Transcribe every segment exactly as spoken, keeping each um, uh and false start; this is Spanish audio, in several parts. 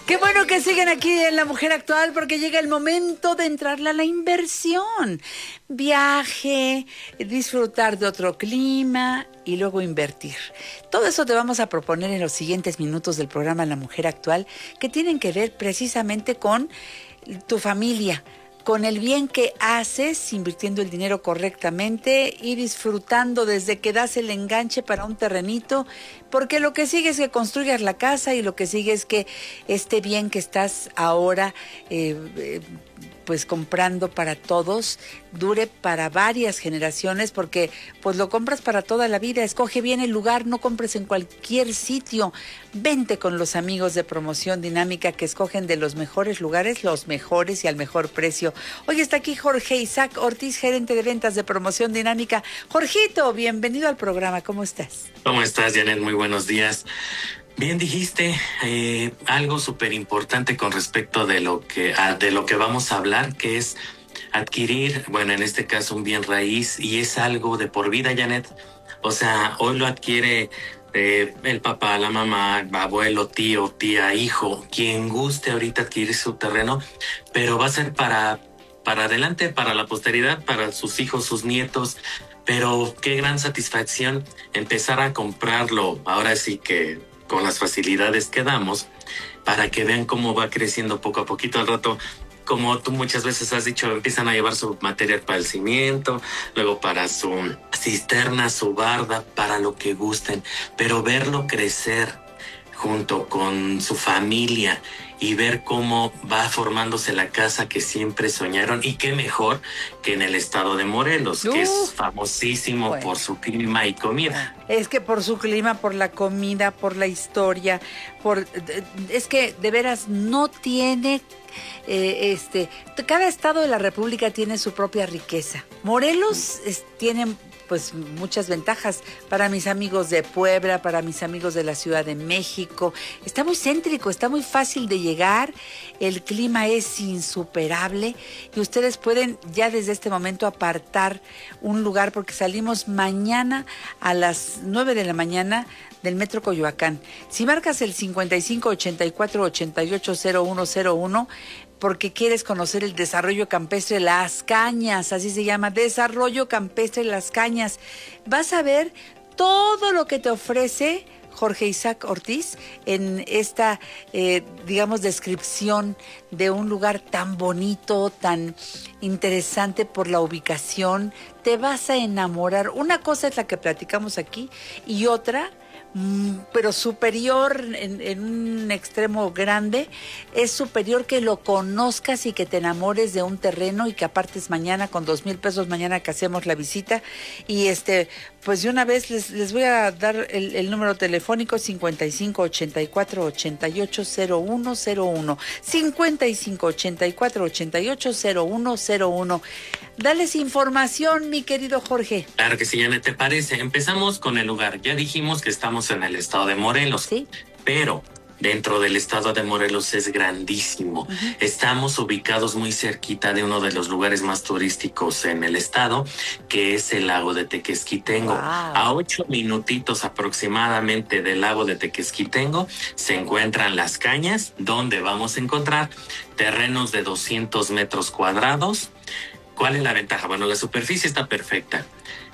Qué bueno que siguen aquí en La Mujer Actual, porque llega el momento de entrarle a la inversión. Viaje, disfrutar de otro clima y luego invertir. Todo eso te vamos a proponer en los siguientes minutos del programa La Mujer Actual, que tienen que ver precisamente con tu familia, con el bien que haces, invirtiendo el dinero correctamente y disfrutando desde que das el enganche para un terrenito, porque lo que sigue es que construyas la casa y lo que sigue es que este bien que estás ahora eh, eh, pues comprando para todos dure para varias generaciones, porque pues lo compras para toda la vida. Escoge bien el lugar, no compres en cualquier sitio. Vente con los amigos de Promoción Dinámica, que escogen de los mejores lugares, los mejores y al mejor precio. Hoy está aquí Jorge Isaac Ortiz, gerente de ventas de Promoción Dinámica. Jorgito, bienvenido al programa, ¿cómo estás? ¿Cómo estás, Janet? Muy buenos días. Bien dijiste eh, algo súper importante con respecto de lo que a, de lo que vamos a hablar, que es adquirir, bueno, en este caso un bien raíz, y es algo de por vida, Janet. O sea, hoy lo adquiere eh, el papá, la mamá, abuelo, tío, tía, hijo, quien guste ahorita adquirir su terreno, pero va a ser para, para adelante, para la posteridad, para sus hijos, sus nietos. Pero qué gran satisfacción empezar a comprarlo, ahora sí que con las facilidades que damos, para que vean cómo va creciendo poco a poquito. Al rato, como tú muchas veces has dicho, empiezan a llevar su material para el cimiento, luego para su cisterna, su barda, para lo que gusten, pero verlo crecer junto con su familia y ver cómo va formándose la casa que siempre soñaron, y qué mejor que en el estado de Morelos, uh, que es famosísimo bueno. por su clima y comida. Es que por su clima, por la comida, por la historia, por es que de veras no tiene eh, este cada estado de la República tiene su propia riqueza. Morelos es, tiene pues muchas ventajas para mis amigos de Puebla, para mis amigos de la Ciudad de México. Está muy céntrico, está muy fácil de llegar, el clima es insuperable y ustedes pueden ya desde este momento apartar un lugar, porque salimos mañana a las nueve de la mañana del Metro Coyoacán. Si marcas el cincuenta y cinco ochenta y cuatro ochenta y ocho cero uno cero uno, porque quieres conocer el desarrollo campestre Las Cañas, así se llama, Desarrollo Campestre Las Cañas, vas a ver todo lo que te ofrece Jorge Isaac Ortiz en esta, eh, digamos, descripción de un lugar tan bonito, tan interesante por la ubicación. Te vas a enamorar. Una cosa es la que platicamos aquí y otra, pero superior en, en un extremo grande, es superior que lo conozcas y que te enamores de un terreno y que apartes mañana con dos mil pesos, mañana que hacemos la visita. Y este, pues de una vez les, les voy a dar el, el número telefónico cincuenta y cinco ochenta y cuatro ochenta y ocho cero uno cero uno, cincuenta y cinco ochenta y cuatro ochenta y ocho cero uno cero uno. Dales información, mi querido Jorge. Claro que sí, Janet, ¿te parece? Empezamos con el lugar. Ya dijimos que estamos en el estado de Morelos, sí, pero dentro del estado de Morelos es grandísimo. Uh-huh. Estamos ubicados muy cerquita de uno de los lugares más turísticos en el estado, que es el lago de Tequesquitengo. Wow. A ocho minutitos aproximadamente del lago de Tequesquitengo se encuentran Las Cañas, donde vamos a encontrar terrenos de doscientos metros cuadrados. ¿Cuál es la ventaja? Bueno, la superficie está perfecta.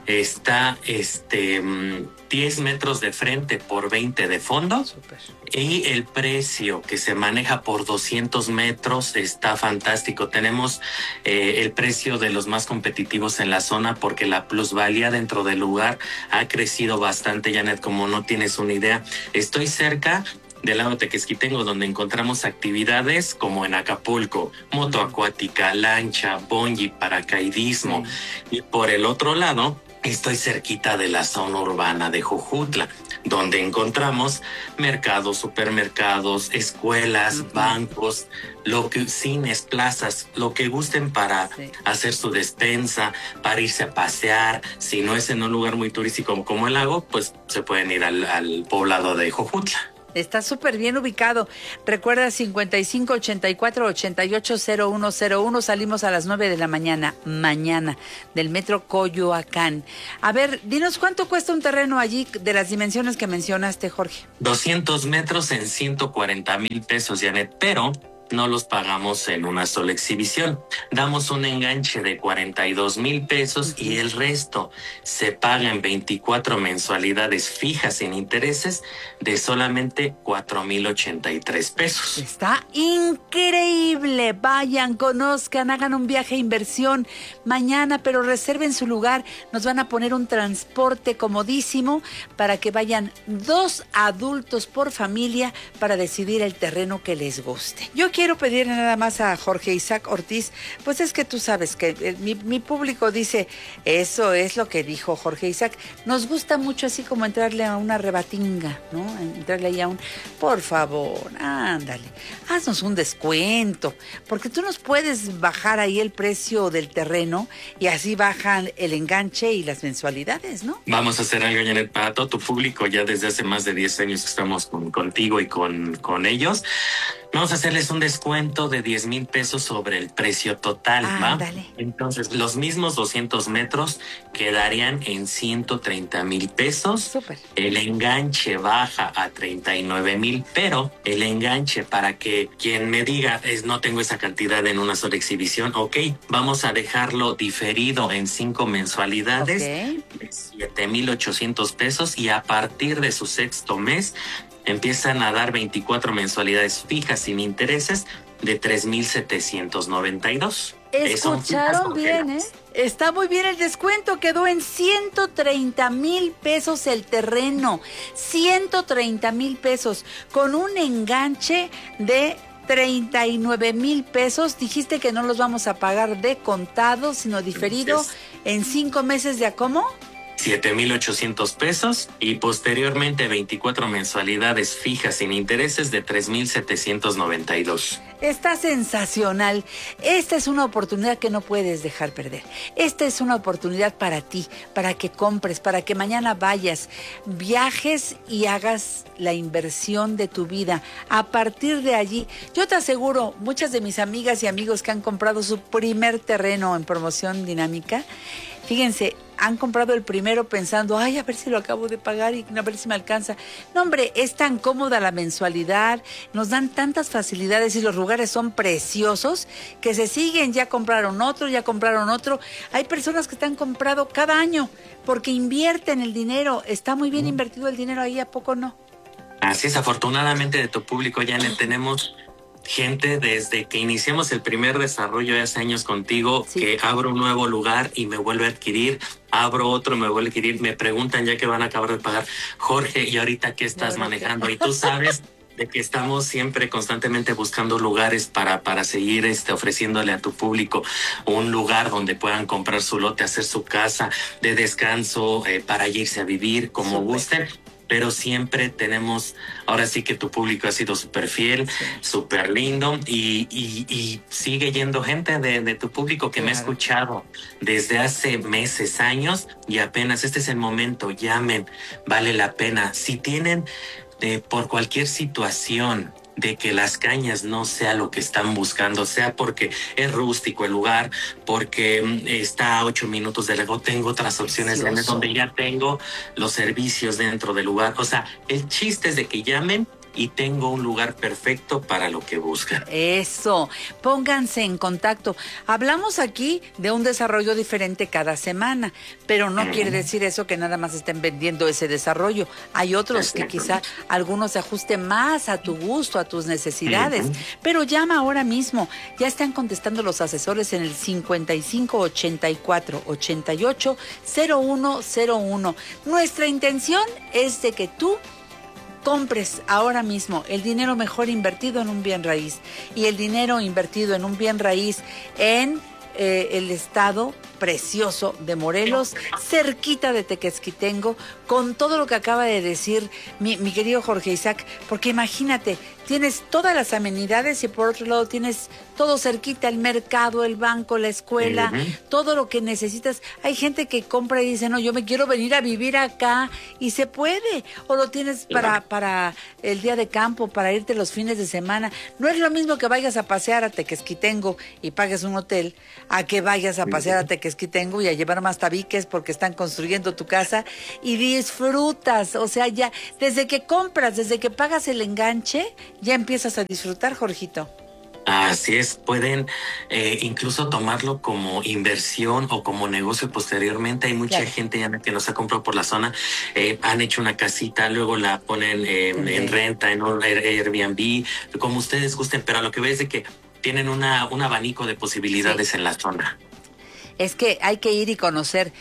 Está este diez metros de frente por veinte de fondo. Super. Y el precio que se maneja por doscientos metros está fantástico. Tenemos eh, el precio de los más competitivos en la zona, porque la plusvalía dentro del lugar ha crecido bastante, Janet, como no tienes una idea. Estoy cerca del lago Tequesquitengo, donde encontramos actividades como en Acapulco, moto acuática, lancha, bungee, paracaidismo. Sí. Y por el otro lado, estoy cerquita de la zona urbana de Jojutla, donde encontramos mercados, supermercados, escuelas, uh-huh. bancos, lo que, cines, plazas, lo que gusten para sí. hacer su despensa, para irse a pasear. Si no es en un lugar muy turístico como el lago, pues se pueden ir al, al poblado de Jojutla. Está súper bien ubicado. Recuerda cincuenta y cinco ochenta y cuatro ochenta y ocho cero uno cero uno. Salimos a las nueve de la mañana, mañana, del metro Coyoacán. A ver, dinos cuánto cuesta un terreno allí de las dimensiones que mencionaste, Jorge. doscientos metros en ciento cuarenta mil pesos, Janet, pero no los pagamos en una sola exhibición. Damos un enganche de cuarenta y dos mil pesos y el resto se paga en veinticuatro mensualidades fijas sin intereses de solamente cuatro mil ochenta y tres pesos. Está increíble. Vayan, conozcan, hagan un viaje a inversión mañana, pero reserven su lugar. Nos van a poner un transporte comodísimo para que vayan dos adultos por familia para decidir el terreno que les guste. Yo quiero Quiero pedir nada más a Jorge Isaac Ortiz, pues es que tú sabes que eh, mi, mi público dice, eso es lo que dijo Jorge Isaac, nos gusta mucho así como entrarle a una rebatinga, ¿no? Entrarle ahí a un, por favor, ándale, haznos un descuento, porque tú nos puedes bajar ahí el precio del terreno y así bajan el enganche y las mensualidades, ¿no? Vamos a hacer algo, Janet, para todo tu público, ya desde hace más de diez años que estamos con, contigo y con, con ellos. Vamos a hacerles un descuento de diez mil pesos sobre el precio total, ¿va? Ándale. Entonces, los mismos doscientos metros quedarían en ciento treinta mil pesos. Súper. El enganche baja a treinta y nueve mil, pero el enganche, para que quien me diga, es no tengo esa cantidad en una sola exhibición, ok, vamos a dejarlo diferido en cinco mensualidades Okay. de siete mil ochocientos pesos y a partir de su sexto mes empiezan a dar veinticuatro mensualidades fijas sin intereses de tres mil setecientos noventa y dos. Escucharon bien, ¿eh? Está muy bien el descuento, quedó en ciento treinta mil pesos el terreno, ciento treinta mil pesos, con un enganche de treinta y nueve mil pesos. Dijiste que no los vamos a pagar de contado, sino diferido en cinco meses de a cómo. siete mil ochocientos pesos y posteriormente veinticuatro mensualidades fijas sin intereses de tres mil setecientos noventa y dos. Está sensacional. Esta es una oportunidad que no puedes dejar perder. Esta es una oportunidad para ti, para que compres, para que mañana vayas, viajes y hagas la inversión de tu vida. A partir de allí, yo te aseguro, muchas de mis amigas y amigos que han comprado su primer terreno en promoción dinámica, fíjense, han comprado el primero pensando, ay, a ver si lo acabo de pagar y a ver si me alcanza. No, hombre, es tan cómoda la mensualidad, nos dan tantas facilidades y los lugares son preciosos que se siguen, ya compraron otro, ya compraron otro. Hay personas que están comprado cada año porque invierten el dinero. Está muy bien invertido el dinero ahí, ¿a poco no? Así es, afortunadamente de tu público, Janet, tenemos gente desde que iniciamos el primer desarrollo de hace años contigo, sí, que abro un nuevo lugar y me vuelve a adquirir, abro otro y me vuelve a adquirir, me preguntan ya que van a acabar de pagar, Jorge, ¿y ahorita qué estás no, manejando? Y tú sabes de que estamos siempre constantemente buscando lugares para, para seguir este, ofreciéndole a tu público un lugar donde puedan comprar su lote, hacer su casa de descanso, eh, para irse a vivir como Super. gusten. Pero siempre tenemos, ahora sí que tu público ha sido súper fiel, sí, súper lindo y, y, y sigue yendo gente de, de tu público que claro. me ha escuchado desde hace meses, años y apenas este es el momento, llamen, vale la pena. Si tienen eh, por cualquier situación de que las cañas no sea lo que están buscando, sea porque es rústico el lugar, porque está a ocho minutos de lejos, tengo otras opciones en donde ya tengo los servicios dentro del lugar. O sea, el chiste es de que llamen y tengo un lugar perfecto para lo que buscan. Eso, pónganse en contacto. Hablamos aquí de un desarrollo diferente cada semana, pero no uh-huh. quiere decir eso que nada más estén vendiendo ese desarrollo. Hay otros que quizá algunos se ajusten más a tu gusto, a tus necesidades, uh-huh. pero llama ahora mismo. Ya están contestando los asesores en el cincuenta y cinco ochenta y cuatro ochenta y ocho cero uno cero uno. Nuestra intención es de que tú compres ahora mismo el dinero mejor invertido en un bien raíz y el dinero invertido en un bien raíz en eh, el estado precioso de Morelos, cerquita de Tequesquitengo, con todo lo que acaba de decir mi, mi querido Jorge Isaac, porque imagínate, tienes todas las amenidades y por otro lado tienes todo cerquita, el mercado, el banco, la escuela, uh-huh. todo lo que necesitas. Hay gente que compra y dice, no, yo me quiero venir a vivir acá, y se puede. O lo tienes para, para el día de campo, para irte los fines de semana. No es lo mismo que vayas a pasear a Tequesquitengo y pagues un hotel, a que vayas a pasear a Tequesquitengo y a llevar más tabiques porque están construyendo tu casa y disfrutas. O sea, ya desde que compras, desde que pagas el enganche, ya empiezas a disfrutar, Jorgito. Así es, pueden eh, incluso tomarlo como inversión o como negocio posteriormente. Hay mucha claro. gente ya que nos ha comprado por la zona, eh, han hecho una casita, luego la ponen eh, okay. en renta, en un Airbnb, como ustedes gusten, pero a lo que ves es de que tienen una, un abanico de posibilidades sí. en la zona. Es que hay que ir y conocer.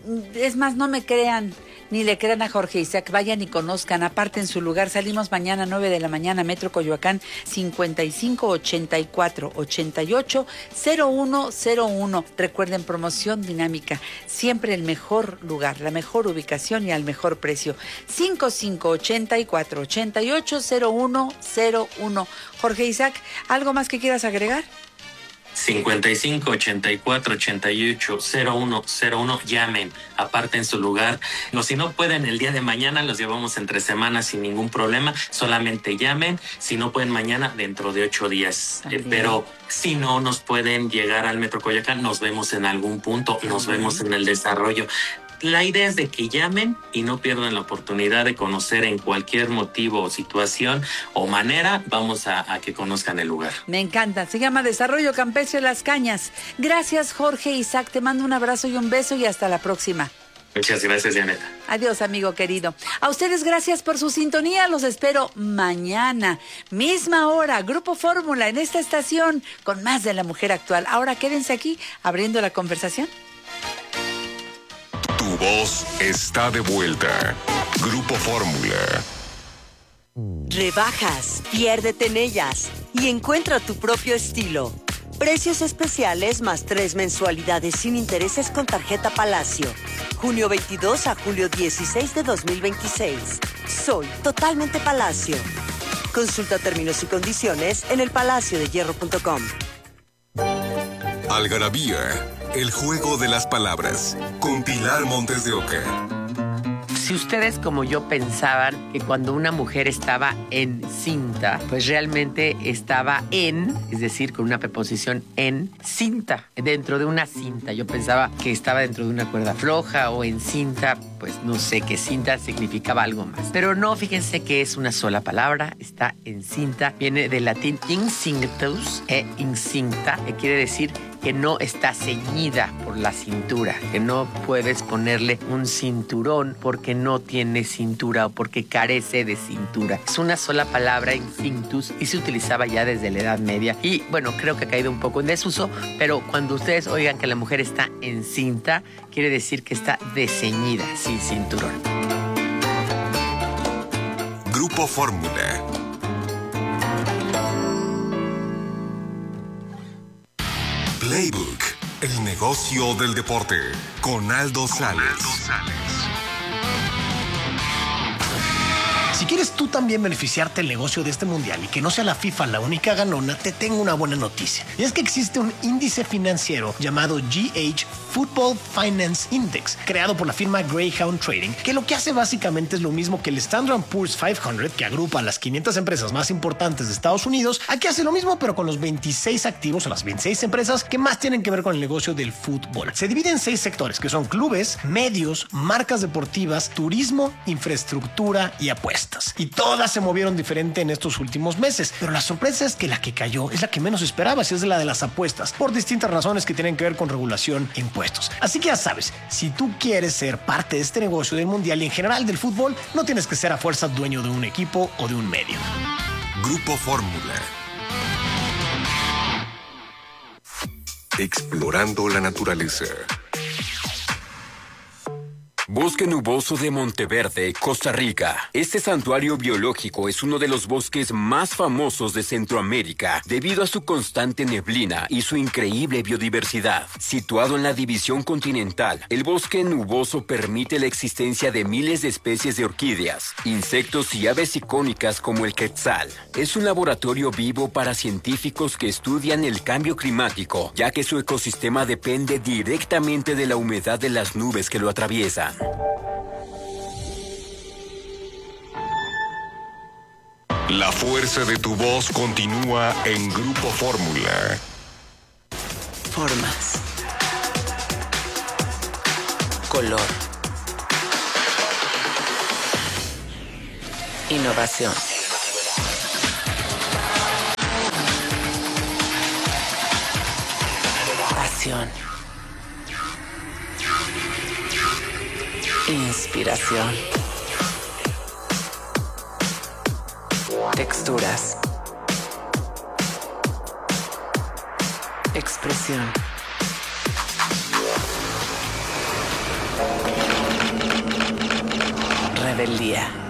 Es más, no me crean, ni le crean a Jorge Isaac, vayan y conozcan, aparten su lugar. Salimos mañana nueve de la mañana, Metro Coyoacán, cincuenta y cinco ochenta y cuatro ochenta y ocho cero uno cero uno. Recuerden, promoción dinámica, siempre el mejor lugar, la mejor ubicación y al mejor precio. cincuenta y cinco ochenta y cuatro ochenta y ocho cero uno cero uno. Jorge Isaac, ¿algo más que quieras agregar? cincuenta y cinco ochenta y cuatro ochenta y ocho cero uno cero uno, llamen, aparten su lugar. O si no pueden el día de mañana, los llevamos entre semanas sin ningún problema. Solamente llamen. Si no pueden mañana, dentro de ocho días. Eh, pero si no nos pueden llegar al Metro Coyoacán, nos vemos en algún punto, nos uh-huh. vemos en el desarrollo. La idea es de que llamen y no pierdan la oportunidad de conocer en cualquier motivo o situación o manera. Vamos a, a que conozcan el lugar. Me encanta. Se llama Desarrollo Campeche Las Cañas. Gracias, Jorge Isaac. Te mando un abrazo y un beso y hasta la próxima. Muchas gracias, Janet. Adiós, amigo querido. A ustedes gracias por su sintonía. Los espero mañana, misma hora, Grupo Fórmula en esta estación con más de la mujer actual. Ahora quédense aquí abriendo la conversación. Tu voz está de vuelta. Grupo Fórmula. Rebajas, piérdete en ellas y encuentra tu propio estilo. Precios especiales más tres mensualidades sin intereses con tarjeta Palacio. junio veintidós a julio dieciséis de dos mil veintiséis. Soy totalmente Palacio. Consulta términos y condiciones en el palacio de hierro punto com. Algarabía, el juego de las palabras, con Pilar Montes de Oca. Si ustedes como yo pensaban que cuando una mujer estaba encinta, pues realmente estaba en, es decir, con una preposición en cinta, dentro de una cinta. Yo pensaba que estaba dentro de una cuerda floja o en cinta, pues no sé, que cinta significaba algo más. Pero no, fíjense que es una sola palabra, está encinta, viene del latín incinctus e incinta, que quiere decir que no está ceñida por la cintura, que no puedes ponerle un cinturón porque no tiene cintura o porque carece de cintura. Es una sola palabra, incinctus, y se utilizaba ya desde la Edad Media. Y bueno, creo que ha caído un poco en desuso, pero cuando ustedes oigan que la mujer está encinta, quiere decir que está desceñida, sin cinturón. Grupo Fórmula. Playbook, el negocio del deporte, con Aldo Sales. Si quieres tú también beneficiarte del negocio de este mundial y que no sea la FIFA la única ganona, te tengo una buena noticia. Y es que existe un índice financiero llamado G H Football Finance Index, creado por la firma Greyhound Trading, que lo que hace básicamente es lo mismo que el Standard and Poor's quinientos, que agrupa a las quinientas empresas más importantes de Estados Unidos. Aquí hace lo mismo, pero con los veintiséis activos o las veintiséis empresas que más tienen que ver con el negocio del fútbol. Se divide en seis sectores, que son clubes, medios, marcas deportivas, turismo, infraestructura y apuestas. Y todas se movieron diferente en estos últimos meses, pero la sorpresa es que la que cayó es la que menos esperabas, es la de las apuestas, por distintas razones que tienen que ver con regulación e impuestos. Así que ya sabes, si tú quieres ser parte de este negocio del mundial y en general del fútbol, no tienes que ser a fuerza dueño de un equipo o de un medio. Grupo Fórmula. Explorando la naturaleza. Bosque nuboso de Monteverde, Costa Rica. Este santuario biológico es uno de los bosques más famosos de Centroamérica debido a su constante neblina y su increíble biodiversidad. Situado en la división continental, el bosque nuboso permite la existencia de miles de especies de orquídeas, insectos y aves icónicas como el quetzal. Es un laboratorio vivo para científicos que estudian el cambio climático, ya que su ecosistema depende directamente de la humedad de las nubes que lo atraviesan. La fuerza de tu voz continúa en Grupo Fórmula. Formas. Color. Innovación. Pasión. Inspiración. Texturas. Expresión. Rebeldía.